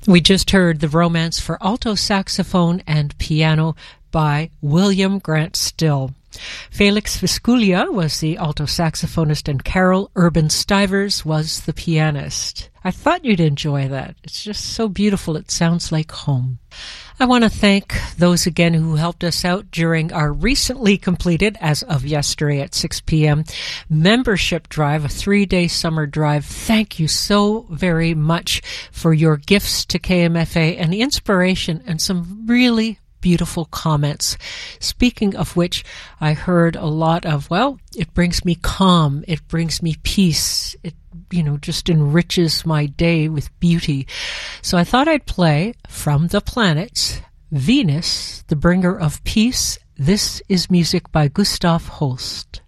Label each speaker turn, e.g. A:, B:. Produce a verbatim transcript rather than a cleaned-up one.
A: We just heard The Romance for alto saxophone and piano by William Grant Still. Felix Visculia was the alto saxophonist and Carol Urban Stivers was the pianist. I thought you'd enjoy that. It's just so beautiful. It sounds like home. I want to thank those again who helped us out during our recently completed, as of yesterday at six p.m., membership drive, a three-day summer drive. Thank you so very much for your gifts to K M F A and the inspiration and some really beautiful comments. Speaking of which, I heard a lot of, well, it brings me calm, it brings me peace, it, you know, just enriches my day with beauty. So I thought I'd play From the Planets, Venus, the bringer of peace. This is music by Gustav Holst.